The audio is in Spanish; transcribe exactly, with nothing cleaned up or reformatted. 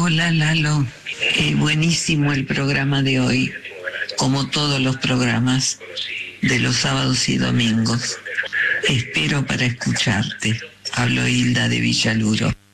Hola Lalo, eh, buenísimo el programa de hoy, como todos los programas de los sábados y domingos. Espero para escucharte. Hablo Hilda de Villaluro.